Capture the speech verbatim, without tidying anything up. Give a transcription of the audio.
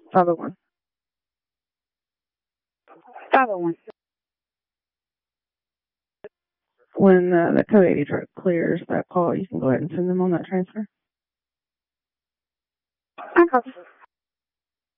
five oh one. five oh one. When uh, the code eighty truck clears that call, you can go ahead and send them on that transfer. I copy.